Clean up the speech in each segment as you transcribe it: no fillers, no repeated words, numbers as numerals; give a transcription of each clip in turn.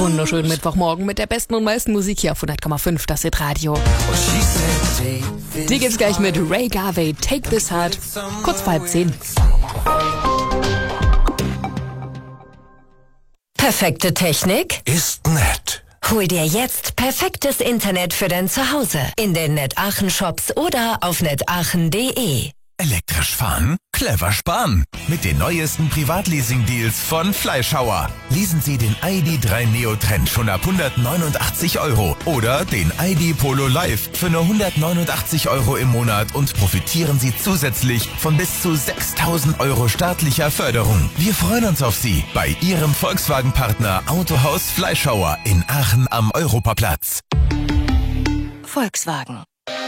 Wunderschönen Mittwochmorgen mit der besten und meisten Musik hier auf 100,5, das Hitradio. Die geht's gleich mit Ray Garvey, Take This Heart, kurz vor 9:30. Perfekte Technik ist nett. Hol dir jetzt perfektes Internet für dein Zuhause in den NetAachen Shops oder auf netaachen.de. Elektrisch fahren? Clever sparen. Mit den neuesten Privatleasing-Deals von Fleischhauer. Leasen Sie den ID.3 Neo Trend schon ab 189 € oder den ID Polo Live für nur 189 € im Monat und profitieren Sie zusätzlich von bis zu 6.000 € staatlicher Förderung. Wir freuen uns auf Sie bei Ihrem Volkswagen-Partner Autohaus Fleischhauer in Aachen am Europaplatz. Volkswagen.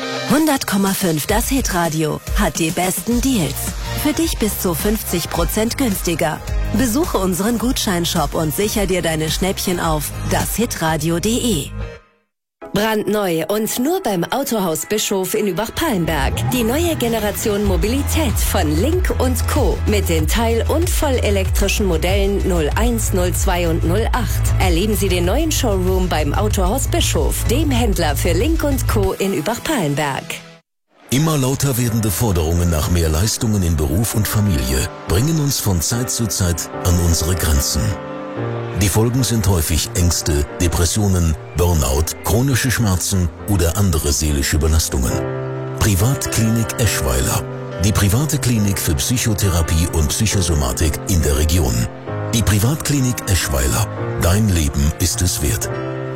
100,5 das Hitradio hat die besten Deals. Für dich bis zu 50% günstiger. Besuche unseren Gutscheinshop und sicher dir deine Schnäppchen auf dashitradio.de. Brandneu und nur beim Autohaus Bischof in Übach-Palenberg. Die neue Generation Mobilität von Link & Co. mit den teil- und vollelektrischen Modellen 01, 02 und 08. Erleben Sie den neuen Showroom beim Autohaus Bischof, dem Händler für Link & Co. in Übach-Palenberg. Immer lauter werdende Forderungen nach mehr Leistungen in Beruf und Familie bringen uns von Zeit zu Zeit an unsere Grenzen. Die Folgen sind häufig Ängste, Depressionen, Burnout, chronische Schmerzen oder andere seelische Belastungen. Privatklinik Eschweiler. Die private Klinik für Psychotherapie und Psychosomatik in der Region. Die Privatklinik Eschweiler. Dein Leben ist es wert.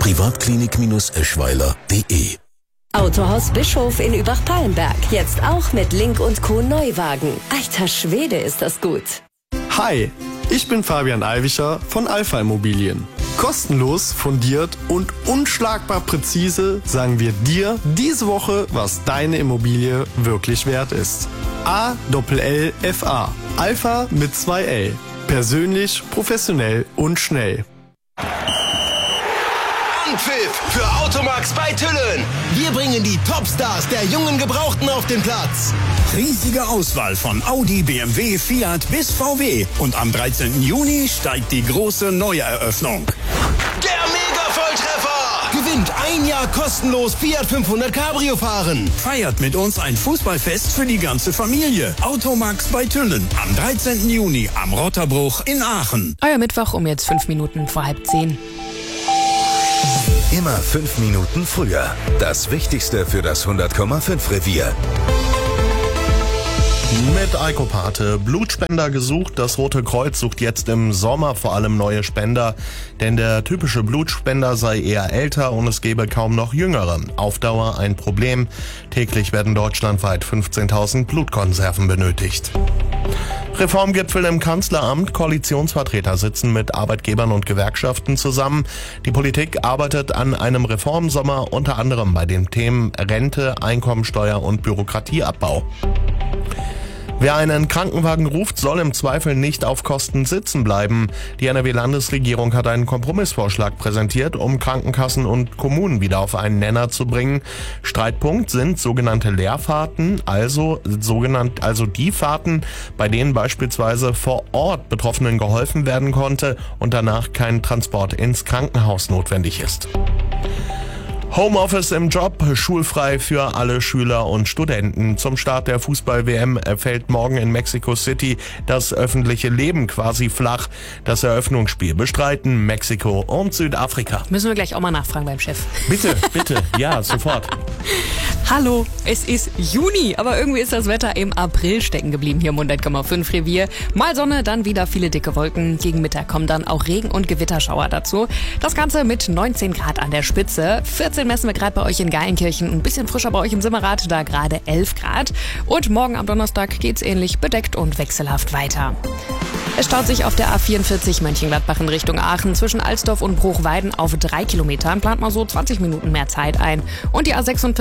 Privatklinik-eschweiler.de. Autohaus Bischof in Übach-Palenberg. Jetzt auch mit Link & Co. Neuwagen. Alter Schwede, ist das gut. Hi, ich bin Fabian Alwischer von Alpha Immobilien. Kostenlos, fundiert und unschlagbar präzise sagen wir dir diese Woche, was deine Immobilie wirklich wert ist. ALLFA. Alpha mit 2 L. Persönlich, professionell und schnell. Anpfiff für Automax bei Tüllen. Wir bringen die Topstars der jungen Gebrauchten auf den Platz. Riesige Auswahl von Audi, BMW, Fiat bis VW. Und am 13. Juni steigt die große Neueröffnung. Der Mega-Volltreffer! Gewinnt 1 Jahr kostenlos Fiat 500 Cabrio fahren. Feiert mit uns ein Fußballfest für die ganze Familie. Automax bei Tüllen am 13. Juni am Rotterbruch in Aachen. Euer Mittwoch um jetzt 5 Minuten vor 9:30. Immer 5 Minuten früher. Das Wichtigste für das 100,5 Revier. Mit Eiko Pate. Blutspender gesucht. Das Rote Kreuz sucht jetzt im Sommer vor allem neue Spender, denn der typische Blutspender sei eher älter und es gäbe kaum noch jüngere. Auf Dauer ein Problem. Täglich werden deutschlandweit 15.000 Blutkonserven benötigt. Reformgipfel im Kanzleramt. Koalitionsvertreter sitzen mit Arbeitgebern und Gewerkschaften zusammen. Die Politik arbeitet an einem Reformsommer, unter anderem bei den Themen Rente, Einkommensteuer und Bürokratieabbau. Wer einen Krankenwagen ruft, soll im Zweifel nicht auf Kosten sitzen bleiben. Die NRW-Landesregierung hat einen Kompromissvorschlag präsentiert, um Krankenkassen und Kommunen wieder auf einen Nenner zu bringen. Streitpunkt sind sogenannte Leerfahrten, also die Fahrten, bei denen beispielsweise vor Ort Betroffenen geholfen werden konnte und danach kein Transport ins Krankenhaus notwendig ist. Homeoffice im Job, schulfrei für alle Schüler und Studenten. Zum Start der Fußball-WM fällt morgen in Mexico City das öffentliche Leben quasi flach. Das Eröffnungsspiel bestreiten Mexiko und Südafrika. Müssen wir gleich auch mal nachfragen beim Chef. Bitte, ja, sofort. Hallo, es ist Juni, aber irgendwie ist das Wetter im April stecken geblieben hier im 100,5 Revier. Mal Sonne, dann wieder viele dicke Wolken. Gegen Mittag kommen dann auch Regen- und Gewitterschauer dazu. Das Ganze mit 19 Grad an der Spitze. 14 messen wir gerade bei euch in Geilenkirchen. Ein bisschen frischer bei euch in Simmerath, da gerade 11 Grad. Und morgen am Donnerstag geht's ähnlich bedeckt und wechselhaft weiter. Es staut sich auf der A44 Mönchengladbach in Richtung Aachen zwischen Alsdorf und Bruchweiden auf 3 Kilometern. Plant mal so 20 Minuten mehr Zeit ein. Und die A46 Heinsberg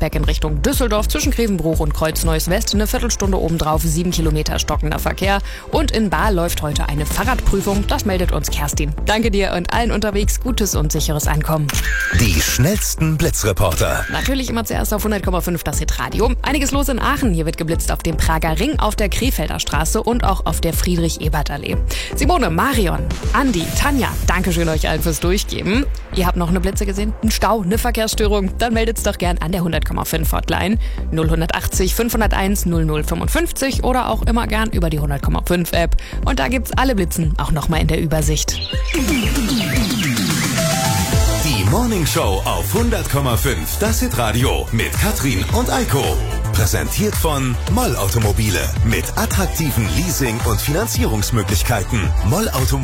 Landsberg in Richtung Düsseldorf zwischen Grevenbruch und Kreuzneues West eine Viertelstunde obendrauf, 7 Kilometer stockender Verkehr. Und in Baar läuft heute eine Fahrradprüfung. Das meldet uns Kerstin. Danke dir und allen unterwegs gutes und sicheres Ankommen. Die schnellsten Blitzreporter. Natürlich immer zuerst auf 100,5 das Hitradio. Einiges los in Aachen. Hier wird geblitzt auf dem Prager Ring, auf der Krefelder Straße und auch auf der Friedrich-Ebert-Allee. Simone, Marion, Andi, Tanja, Dankeschön euch allen fürs Durchgeben. Ihr habt noch eine Blitze gesehen? Ein Stau, eine Verkehrsstörung? Dann meldet's doch gern an der 100,5 Hotline 0180 501 0055 oder auch immer gern über die 100,5 App. Und da gibt's alle Blitzen auch nochmal in der Übersicht. Die Morning Show auf 100,5 das Hitradio mit Katrin und Eiko. Präsentiert von Moll Automobile mit attraktiven Leasing- und Finanzierungsmöglichkeiten. Moll Automobile.